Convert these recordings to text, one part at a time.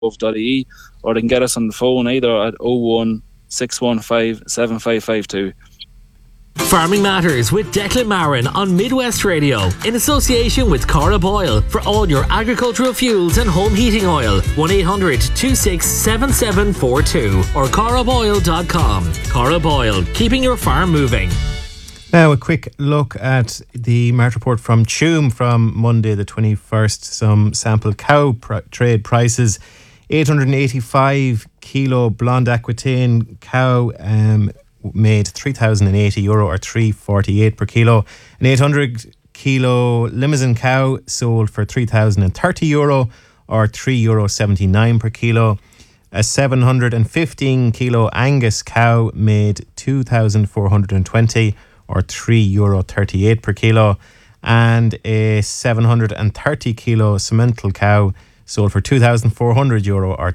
Gov.ie, or they can get us on the phone either at 01 615 7552. Farming Matters with Declan Marin on Midwest Radio in association with Corrib Oil for all your agricultural fuels and home heating oil. 1-800-267742 or corriboil.com. Corrib Oil, keeping your farm moving. Now a quick look at the market report from Tuam from Monday the 21st. Some sample cow trade prices. 885 kilo blonde Aquitaine cow made €3,080 or $3.48 per kilo. An 800 kilo Limousin cow sold for €3,030 or €3.79 per kilo. A 715 kilo Angus cow made €2,420 or €3.38 per kilo. And a 730 kilo Simmental cow sold for €2,400 or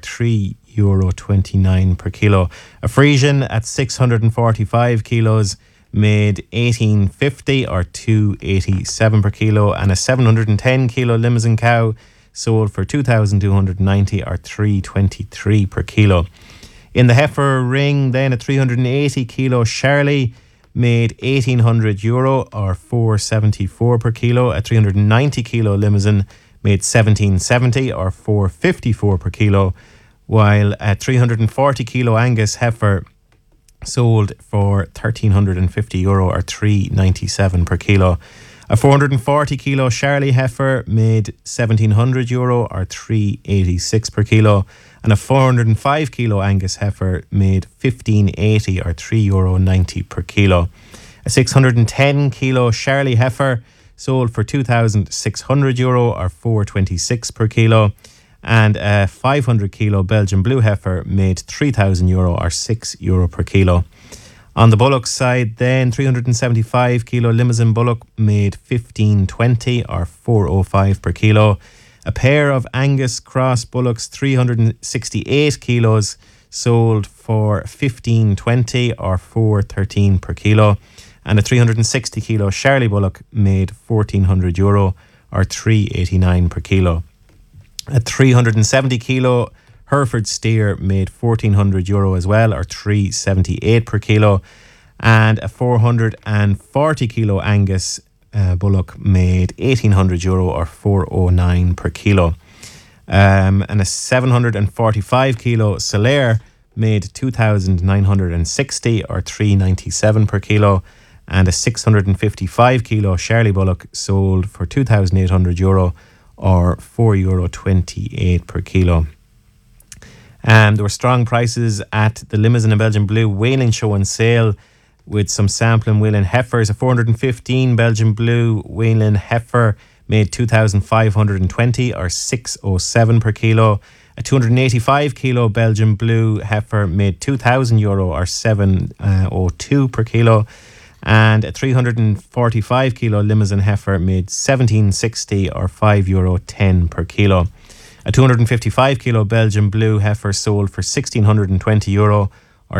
€3.29 per kilo. A Friesian at 645 kilos made $18.50 or $2.87 per kilo, and a 710 kilo Limousin cow sold for $2,290 or $3.23 per kilo. In the heifer ring, then a 380 kilo Charlie made €1,800 or $4.74 per kilo. A 390 kilo Limousin made $17.70 or $4.54 per kilo, while a 340 kilo Angus heifer sold for €1,350 or $3.97 per kilo. A 440 kilo Charlie heifer made €1,700 or $3.86 per kilo, and a 405 kilo Angus heifer made €15.80 or €3.90 per kilo. A 610 kilo Charlie heifer sold for €2,600 or $4.26 per kilo, and a 500 kilo Belgian blue heifer made €3,000 or €6 per kilo. On the bullock side then, 375 kilo Limousin bullock made $15.20 or $4.05 per kilo. A pair of Angus cross bullocks, 368 kilos, sold for $15.20 or $4.13 per kilo. And a 360 kilo Charlie bullock made €1,400 or $3.89 per kilo. A 370 kilo Hereford steer made €1,400 as well, or $3.78 per kilo. And a 440 kilo Angus bullock made €1,800 or $4.09 per kilo. And a 745 kilo Solaire made $2,960 or $3.97 per kilo. And a 655 kilo Charlie bullock sold for €2,800 or €4.28 per kilo. There were strong prices at the Limousin and Belgian Blue Whaling Show and Sale, with some sampling Whaling heifers. A 415 Belgian Blue Whaling heifer made $2,520 or $6.07 per kilo. A 285 kilo Belgian Blue heifer made €2,000 or $7.02 per kilo. And a 345 kilo Limousin heifer made $17.60 or €5.10 per kilo. A 255 kilo Belgian Blue heifer sold for €1,620 or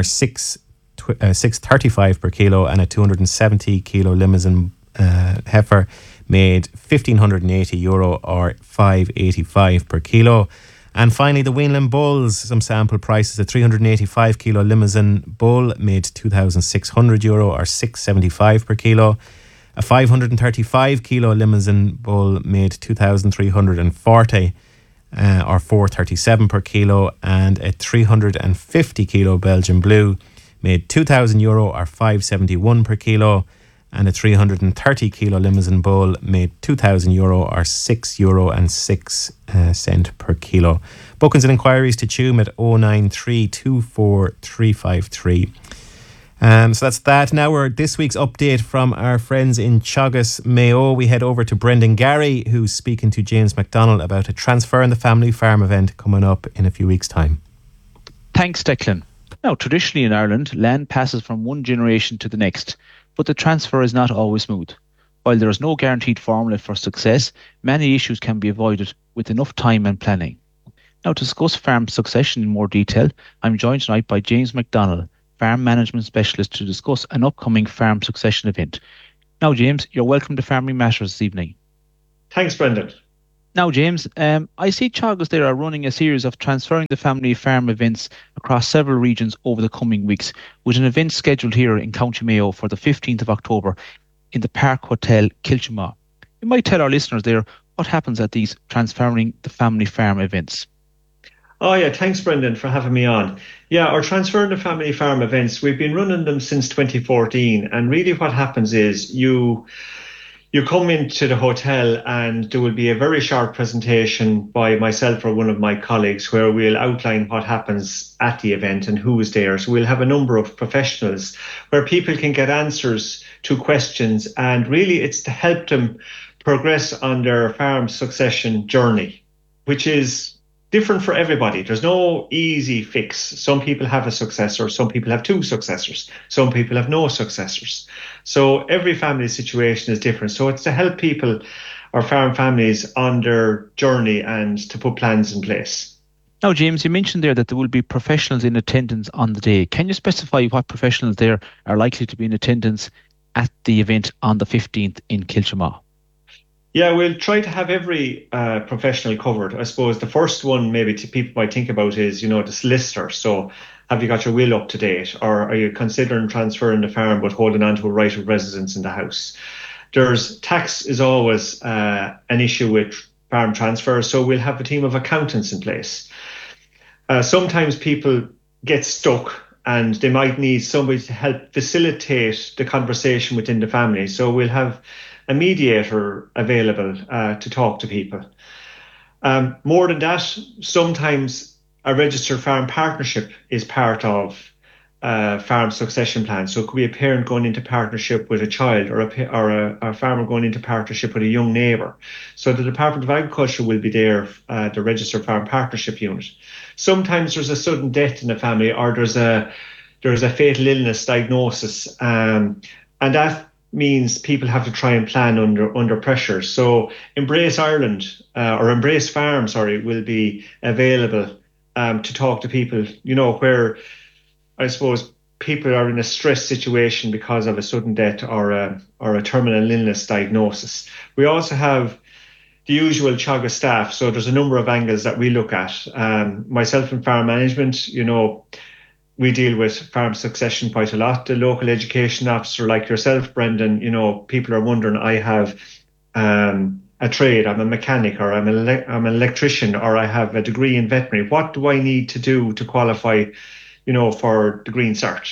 $6.35 per kilo, and a 270 kilo Limousin heifer made €1,580 or $5.85 per kilo. And finally, the Whaling Bulls, some sample prices. A 385 kilo Limousin bull made €2,600 or $6.75 per kilo. A 535 kilo Limousin bull made $2,340 or $4.37 per kilo, and a 350 kilo Belgian Blue made €2,000 or $5.71 per kilo, and a 330 kilo Limousin bull made €2,000 or €6.06 per kilo. Bookings and inquiries to Tuam at 09324 So that's that. Now we're this week's update from our friends in Teagasc Mayo. We head over to Brendan Gary, who's speaking to James McDonald about a Transfer in the Family Farm event coming up in a few weeks' time. Thanks, Declan. Now, traditionally in Ireland, land passes from one generation to the next, but the transfer is not always smooth. While there is no guaranteed formula for success, many issues can be avoided with enough time and planning. Now, to discuss farm succession in more detail, I'm joined tonight by James McDonald, Farm Management Specialist, to discuss an upcoming farm succession event. Now, James, you're welcome to Farming Matters this evening. Thanks, Brendan. Now, James, I see Teagasc there are running a series of Transferring the Family Farm events across several regions over the coming weeks, with an event scheduled here in County Mayo for the 15th of October in the Park Hotel, Kilchima. You might tell our listeners there what happens at these Transferring the Family Farm events. Oh yeah, thanks Brendan for having me on. Yeah, our Transferring the Family Farm events, we've been running them since 2014, and really what happens is you come into the hotel and there will be a very short presentation by myself or one of my colleagues where we'll outline what happens at the event and who is there. So we'll have a number of professionals where people can get answers to questions, and really it's to help them progress on their farm succession journey, which is different for everybody. There's no easy fix. Some people have a successor, some people have two successors, some people have no successors. So every family situation is different. So it's to help people or farm families on their journey and to put plans in place. Now, James, you mentioned there that there will be professionals in attendance on the day. Can you specify what professionals there are likely to be in attendance at the event on the 15th in Kilchima? Yeah, we'll try to have every professional covered. I suppose the first one maybe people might think about is, the solicitor. So have you got your will up to date, or are you considering transferring the farm but holding on to a right of residence in the house? There's tax is always an issue with farm transfers, so we'll have a team of accountants in place. Sometimes people get stuck and they might need somebody to help facilitate the conversation within the family. So we'll have a mediator available to talk to people. More than that, sometimes a registered farm partnership is part of farm succession plan. So it could be a parent going into partnership with a child, or a farmer going into partnership with a young neighbour. So the Department of Agriculture will be there, the registered farm partnership unit. Sometimes there's a sudden death in the family, or there's a fatal illness diagnosis, and that means people have to try and plan under pressure. So Embrace Ireland, or Embrace Farm, will be available to talk to people, where I suppose people are in a stress situation because of a sudden death or a terminal illness diagnosis. We also have the usual Teagasc staff. So there's a number of angles that we look at. Myself in farm management, we deal with farm succession quite a lot. The local education officer like yourself, Brendan, people are wondering, I have a trade, I'm a mechanic, or I'm an electrician, or I have a degree in veterinary. What do I need to do to qualify, for the Green Cert?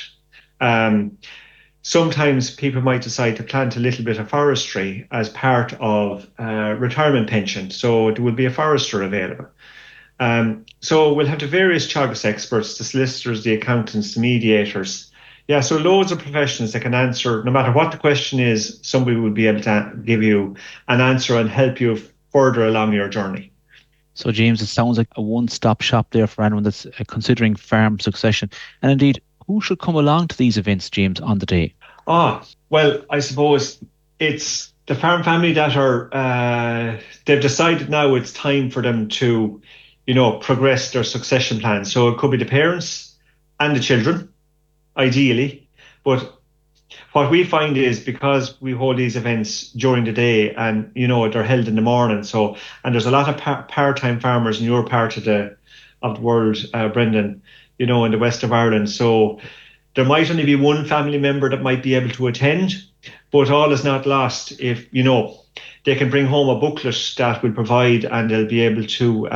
Sometimes people might decide to plant a little bit of forestry as part of retirement pension. So there will be a forester available. So we'll have the various Teagasc experts, the solicitors, the accountants, the mediators. Yeah, so loads of professionals that can answer, no matter what the question is, somebody will be able to give you an answer and help you further along your journey. So, James, it sounds like a one-stop shop there for anyone that's considering farm succession. And indeed, who should come along to these events, James, on the day? Well, I suppose it's the farm family that are, they've decided now it's time for them to progress their succession plan. So it could be the parents and the children, ideally. But what we find is, because we hold these events during the day and, they're held in the morning. So, and there's a lot of part-time farmers in your part of the world, Brendan, in the west of Ireland. So there might only be one family member that might be able to attend, but all is not lost if, they can bring home a booklet that will provide, and they'll be able to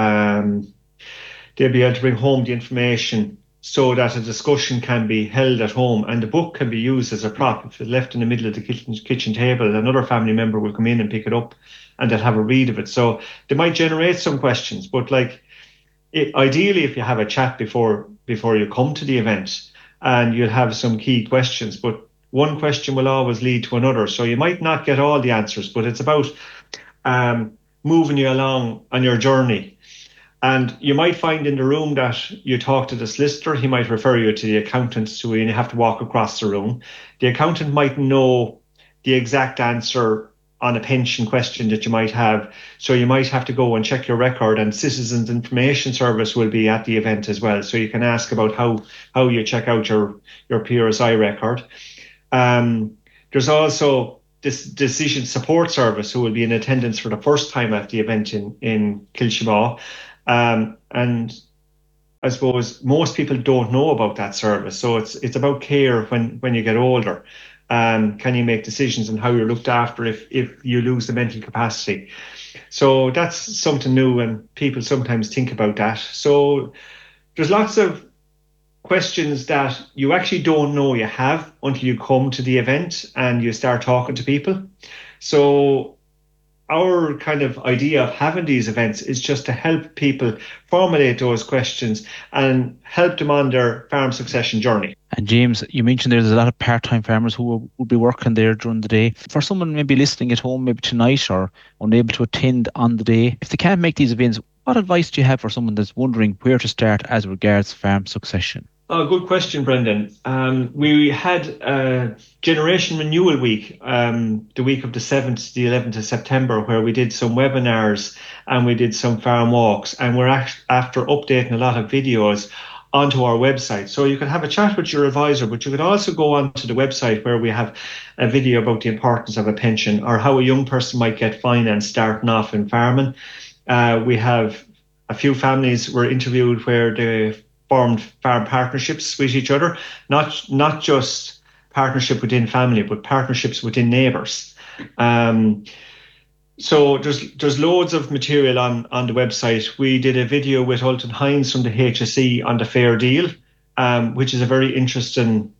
bring home the information so that a discussion can be held at home, and the book can be used as a prop. If it's left in the middle of the kitchen table, another family member will come in and pick it up, and they'll have a read of it. So they might generate some questions, but ideally, if you have a chat before you come to the event, and you'll have some key questions, but one question will always lead to another. So you might not get all the answers, but it's about moving you along on your journey. And you might find in the room that you talk to the solicitor, he might refer you to the accountant, so you have to walk across the room. The accountant might know the exact answer on a pension question that you might have. So you might have to go and check your record, and Citizens Information Service will be at the event as well. So you can ask about how you check out your PRSI record. There's also decision support service who will be in attendance for the first time at the event in Kilshemaugh. And I suppose most people don't know about that service. So it's about care when you get older. Can you make decisions on how you're looked after if you lose the mental capacity? So that's something new, and people sometimes think about that. So there's lots of questions that you actually don't know you have until you come to the event and you start talking to people. So our kind of idea of having these events is just to help people formulate those questions and help them on their farm succession journey. And James, you mentioned there's a lot of part-time farmers who will be working there during the day. For someone maybe listening at home, maybe tonight, or unable to attend on the day, if they can't make these events, what advice do you have for someone that's wondering where to start as regards farm succession? Oh, good question, Brendan. We had a Generation Renewal Week, the week of the 7th to the 11th of September, where we did some webinars and we did some farm walks, and we're after updating a lot of videos onto our website. So you can have a chat with your advisor, but you could also go onto the website where we have a video about the importance of a pension, or how a young person might get finance starting off in farming. We have a few families were interviewed where they formed farm partnerships with each other, not just partnership within family, but partnerships within neighbours. So there's loads of material on the website. We did a video with Ulton Hines from the HSE on the Fair Deal, which is a very interesting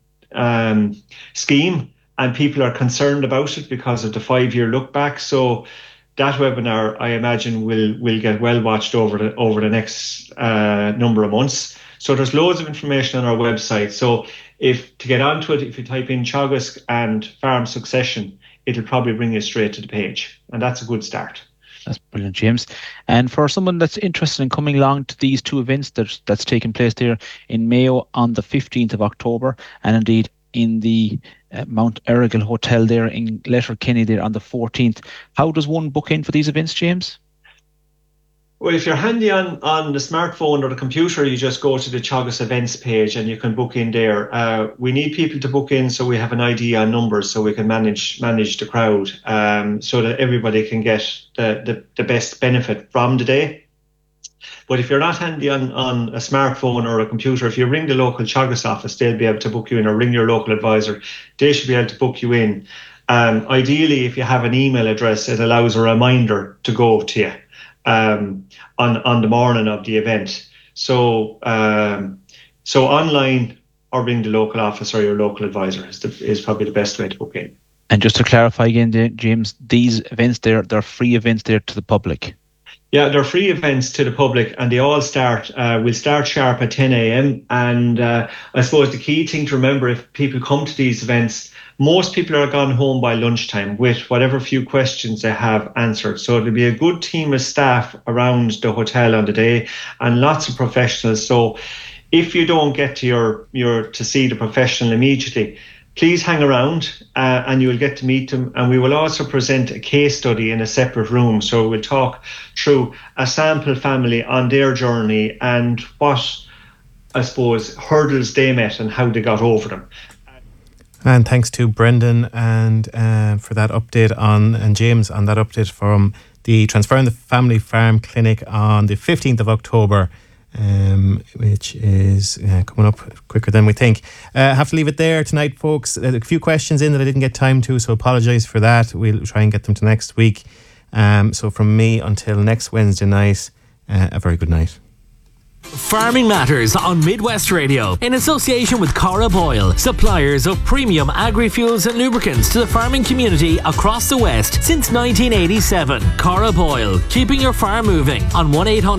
scheme, and people are concerned about it because of the 5-year look back. So that webinar, I imagine, will get well watched over the next number of months. So there's loads of information on our website. So if to get onto it, if you type in Teagasc and farm succession, it'll probably bring you straight to the page. And that's a good start. That's brilliant, James. And for someone that's interested in coming along to these two events that's taking place there in Mayo on the 15th of October, and indeed in the Mount Errigal Hotel there in Letterkenny there on the 14th, how does one book in for these events, James? Well, if you're handy on the smartphone or the computer, you just go to the Teagasc events page and you can book in there. We need people to book in so we have an idea on numbers, so we can manage the crowd, so that everybody can get the best benefit from the day. But if you're not handy on a smartphone or a computer, if you ring the local Teagasc office, they'll be able to book you in, or ring your local advisor. They should be able to book you in. Ideally, if you have an email address, it allows a reminder to go to you on the morning of the event. So online, or ring the local office or your local advisor is probably the best way to book in. And just to clarify again, James, these events they're free events there to the public. Yeah, they're free events to the public, and they all will start sharp at 10 a.m. And I suppose the key thing to remember, if people come to these events, most people are gone home by lunchtime with whatever few questions they have answered. So it'll be a good team of staff around the hotel on the day, and lots of professionals. So if you don't get to to see the professional immediately, please hang around and you will get to meet them. And we will also present a case study in a separate room. So we'll talk through a sample family on their journey and what, I suppose, hurdles they met and how they got over them. And thanks to Brendan and for that update and James on that update from the Transferring the Family Farm Clinic on the 15th of October. Which is coming up quicker than we think. Have to leave it there tonight, folks. A few questions in that I didn't get time to, so apologise for that. We'll try and get them to next week. So from me until next Wednesday night, a very good night. Farming Matters on Midwest Radio in association with Cara Boyle, suppliers of premium agri-fuels and lubricants to the farming community across the West since 1987. Cara Boyle, keeping your farm moving on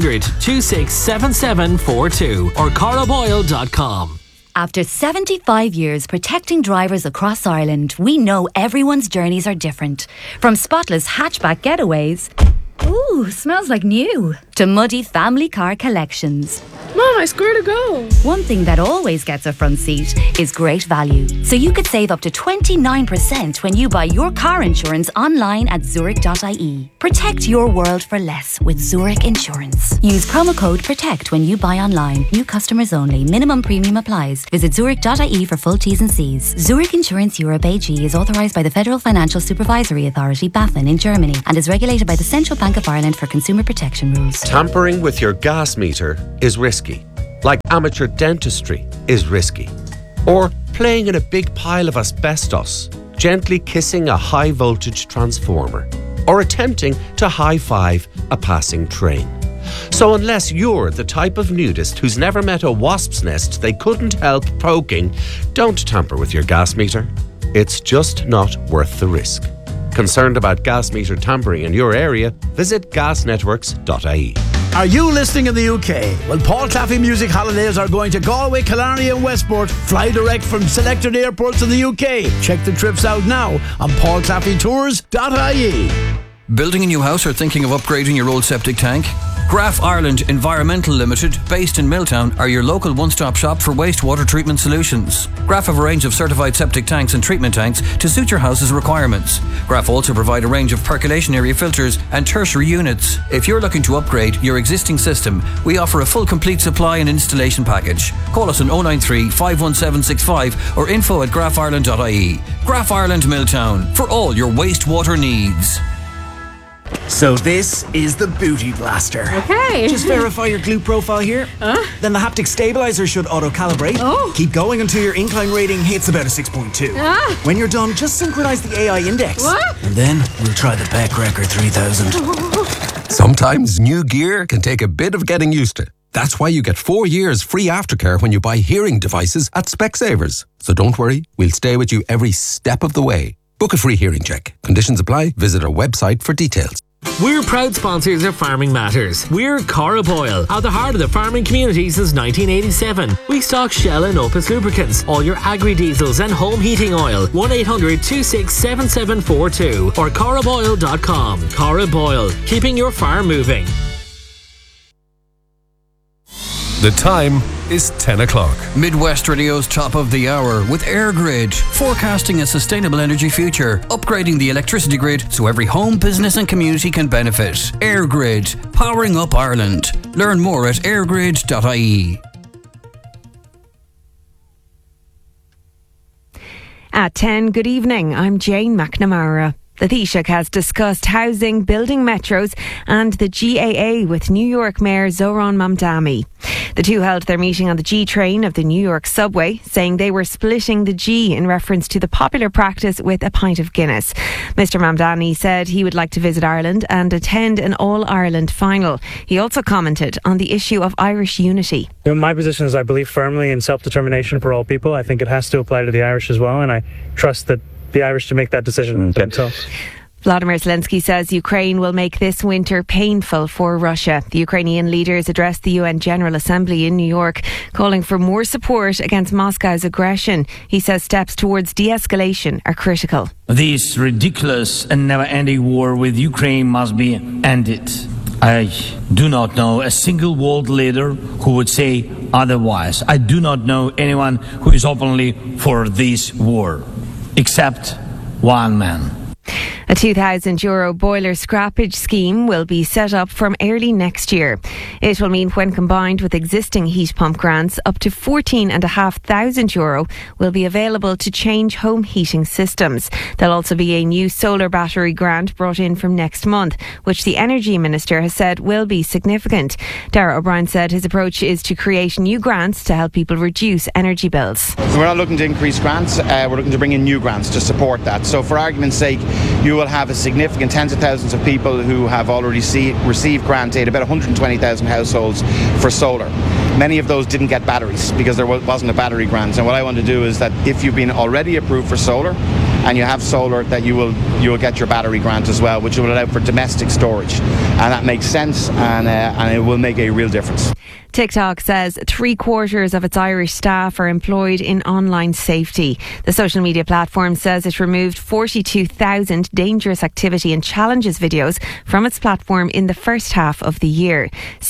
1-800-267742 or caraboyle.com. After 75 years protecting drivers across Ireland, we know everyone's journeys are different. From spotless hatchback getaways, ooh, smells like new, to Muddy Family Car Collections. Mom, I scored a goal. One thing that always gets a front seat is great value. So you could save up to 29% when you buy your car insurance online at Zurich.ie. Protect your world for less with Zurich Insurance. Use promo code PROTECT when you buy online. New customers only. Minimum premium applies. Visit Zurich.ie for full T's and C's. Zurich Insurance Europe AG is authorised by the Federal Financial Supervisory Authority, BaFin, in Germany, and is regulated by the Central Bank of Ireland for consumer protection rules. Tampering with your gas meter is risky. Like amateur dentistry is risky. Or playing in a big pile of asbestos, gently kissing a high voltage transformer, or attempting to high-five a passing train. So unless you're the type of nudist who's never met a wasp's nest they couldn't help poking, don't tamper with your gas meter. It's just not worth the risk. Concerned about gas meter tampering in your area? Visit gasnetworks.ie. Are you listening in the UK? Well, Paul Claffey Music Holidays are going to Galway, Killarney and Westport. Fly direct from selected airports in the UK. Check the trips out now on paulclaffeytours.ie. Building a new house or thinking of upgrading your old septic tank? Graf Ireland Environmental Limited, based in Milltown, are your local one-stop shop for wastewater treatment solutions. Graf have a range of certified septic tanks and treatment tanks to suit your house's requirements. Graf also provide a range of percolation area filters and tertiary units. If you're looking to upgrade your existing system, we offer a full complete supply and installation package. Call us on 093 51765 or info@grafireland.ie. Graf Ireland Milltown, for all your wastewater needs. So this is the Booty Blaster. Okay. Just verify your glute profile here. Then the haptic stabilizer should auto-calibrate. Oh. Keep going until your incline rating hits about a 6.2. When you're done, just synchronize the AI index. What? And then we'll try the Peck Record 3000. Sometimes new gear can take a bit of getting used to. That's why you get 4 years free aftercare when you buy hearing devices at Specsavers. So don't worry, we'll stay with you every step of the way. Book a free hearing check. Conditions apply. Visit our website for details. We're proud sponsors of Farming Matters. We're Cora Boyle, at the heart of the farming community since 1987. We stock Shell and Opus lubricants, all your agri-diesels and home heating oil. 1-800-267742 or coraboyle.com. Cora Boyle, keeping your farm moving. The time is 10 o'clock. Midwest Radio's top of the hour with AirGrid, forecasting a sustainable energy future, upgrading the electricity grid so every home, business and community can benefit. AirGrid, powering up Ireland. Learn more at airgrid.ie. At 10, good evening, I'm Jane McNamara. The Taoiseach has discussed housing, building metros and the GAA with New York Mayor Zohran Mamdani. The two held their meeting on the G train of the New York subway, saying they were splitting the G in reference to the popular practice with a pint of Guinness. Mr Mamdani said he would like to visit Ireland and attend an All-Ireland final. He also commented on the issue of Irish unity. My position is I believe firmly in self-determination for all people. I think it has to apply to the Irish as well, and I trust that the Irish to make that decision themselves. Vladimir Zelensky says Ukraine will make this winter painful for Russia. The Ukrainian leaders addressed the UN General Assembly in New York, calling for more support against Moscow's aggression. He says steps towards de-escalation are critical. This ridiculous and never-ending war with Ukraine must be ended. I do not know a single world leader who would say otherwise. I do not know anyone who is openly for this war, except one man. A €2,000 boiler scrappage scheme will be set up from early next year. It will mean when combined with existing heat pump grants, up to €14,500 will be available to change home heating systems. There'll also be a new solar battery grant brought in from next month, which the Energy Minister has said will be significant. Darragh O'Brien said his approach is to create new grants to help people reduce energy bills. We're not looking to increase grants, we're looking to bring in new grants to support that. So for argument's sake, you will have a significant tens of thousands of people who have already received grant aid, about 120,000 households for solar. Many of those didn't get batteries because there wasn't a battery grant. And what I want to do is that if you've been already approved for solar and you have solar, that you will get your battery grant as well, which will allow for domestic storage. And that makes sense and it will make a real difference. TikTok says 3/4 of its Irish staff are employed in online safety. The social media platform says it removed 42,000 dangerous activity and challenges videos from its platform in the first half of the year.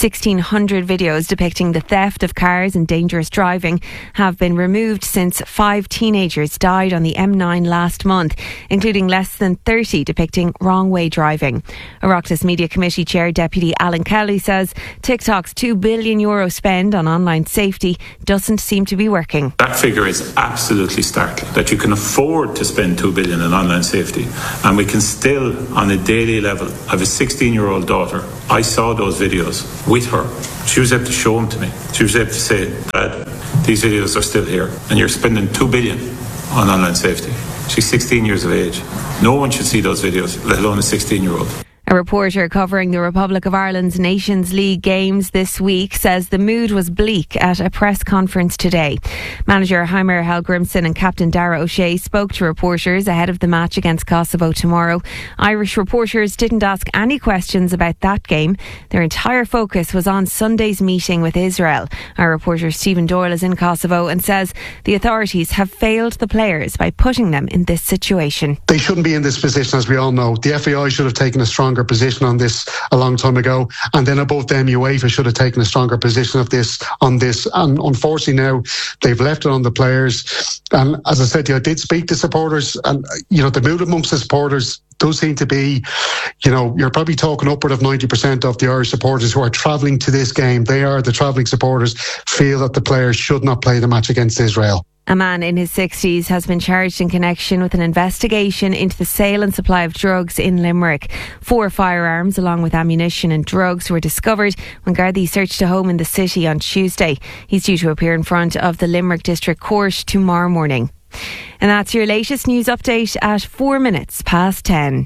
1,600 videos depicting the theft of cars and dangerous driving have been removed since 5 teenagers died on the M9 last month, including less than 30 depicting wrong way driving. Oireachtas Media Committee Chair Deputy Alan Kelly says TikTok's €2 billion spend on online safety doesn't seem to be working. That figure is absolutely startling, that you can afford to spend $2 billion on online safety and we can still, on a daily level, I have a 16-year-old daughter. I saw those videos with her. She was able to show them to me. She was able to say, Dad, these videos are still here and you're spending $2 billion on online safety. She's 16 years of age. No one should see those videos, let alone a 16-year-old. A reporter covering the Republic of Ireland's Nations League games this week says the mood was bleak at a press conference today. Manager Heimer Hallgrimsson and captain Dara O'Shea spoke to reporters ahead of the match against Kosovo tomorrow. Irish reporters didn't ask any questions about that game. Their entire focus was on Sunday's meeting with Israel. Our reporter Stephen Doyle is in Kosovo and says the authorities have failed the players by putting them in this situation. They shouldn't be in this position, as we all know. The FAI should have taken a stronger position on this a long time ago, and then above them UEFA should have taken a stronger position on this, and unfortunately now they've left it on the players. And as I said, I did speak to supporters, and the mood amongst the supporters does seem to be, you're probably talking upward of 90% of the Irish supporters who are travelling to this game. They are the travelling supporters, feel that the players should not play the match against Israel. A man in his 60s has been charged in connection with an investigation into the sale and supply of drugs in Limerick. 4 firearms along with ammunition and drugs were discovered when Gardaí searched a home in the city on Tuesday. He's due to appear in front of the Limerick District Court tomorrow morning. And that's your latest news update at 4 minutes past 10.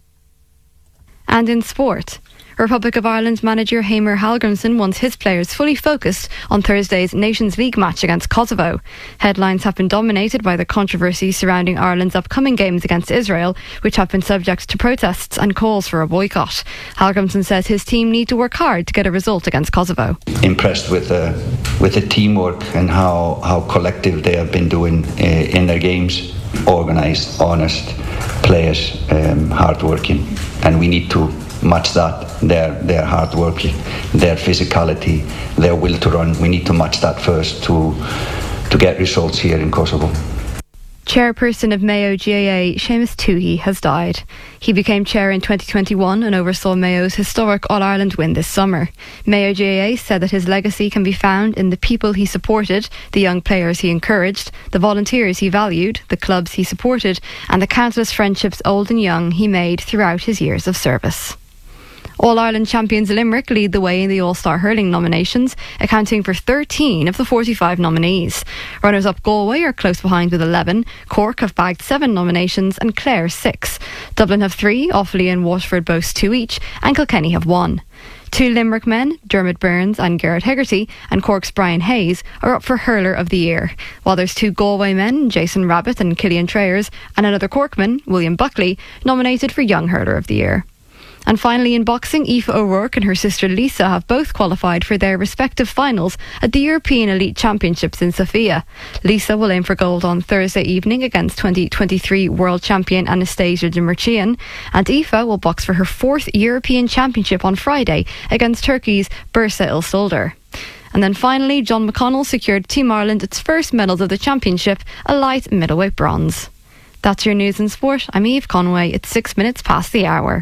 And in sport, Republic of Ireland manager Heimer Hallgrimsson wants his players fully focused on Thursday's Nations League match against Kosovo. Headlines have been dominated by the controversy surrounding Ireland's upcoming games against Israel, which have been subject to protests and calls for a boycott. Hallgrimsson says his team need to work hard to get a result against Kosovo. Impressed with the teamwork and how collective they have been doing in their games. Organised, honest players, hard-working, and we need to match that, their hard working, their physicality, their will to run. We need to match that first to get results here in Kosovo. Chairperson of Mayo GAA, Seamus Toohey, has died. He became chair in 2021 and oversaw Mayo's historic All-Ireland win this summer. Mayo GAA said that his legacy can be found in the people he supported, the young players he encouraged, the volunteers he valued, the clubs he supported, and the countless friendships old and young he made throughout his years of service. All-Ireland champions Limerick lead the way in the All-Star Hurling nominations, accounting for 13 of the 45 nominees. Runners-up Galway are close behind with 11, Cork have bagged 7 nominations and Clare 6. Dublin have 3, Offaly and Waterford boast 2 each, and Kilkenny have 1. 2 Limerick men, Dermot Burns and Garrett Hegarty, and Cork's Brian Hayes, are up for Hurler of the Year, while there's 2 Galway men, Jason Rabbit and Killian Trayers, and another Corkman, William Buckley, nominated for Young Hurler of the Year. And finally in boxing, Aoife O'Rourke and her sister Lisa have both qualified for their respective finals at the European Elite Championships in Sofia. Lisa will aim for gold on Thursday evening against 2023 world champion Anastasia Demirchian, and Aoife will box for her 4th European Championship on Friday against Turkey's Bursa Ilsolder. And then finally, John McConnell secured Team Ireland its first medals of the championship, a light middleweight bronze. That's your news and sport. I'm Eve Conway. It's 6 minutes past the hour.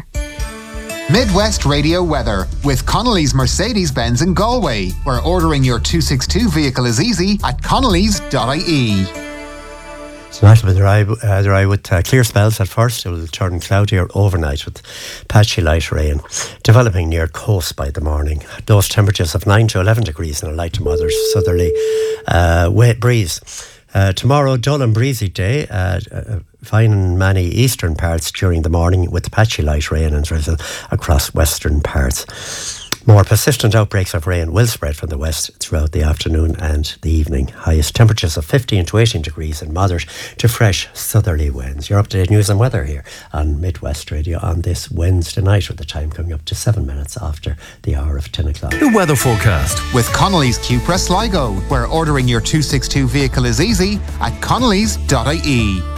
Midwest Radio weather with Connolly's Mercedes-Benz in Galway, where ordering your 262 vehicle is easy at connellys.ie. Tonight will be dry with clear spells at first. It will turn cloudier overnight with patchy light rain, developing near coast by the morning. Those temperatures of 9 to 11 degrees and a light to moderate southerly wet breeze. Tomorrow, dull and breezy day, fine in many eastern parts during the morning with patchy light rain and drizzle across western parts. More persistent outbreaks of rain will spread from the west throughout the afternoon and the evening. Highest temperatures of 15 to 18 degrees and moderate to fresh southerly winds. Your up-to-date news and weather here on Midwest Radio on this Wednesday night, with the time coming up to 7 minutes after the hour of 10 o'clock. The weather forecast with Connolly's Cupra Sligo, where ordering your 262 vehicle is easy at connellys.ie.